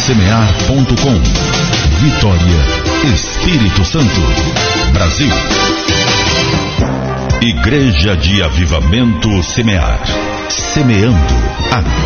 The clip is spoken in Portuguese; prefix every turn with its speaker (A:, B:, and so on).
A: semear.com. Vitória, Espírito Santo, Brasil. Igreja de Avivamento Semear. Semeando a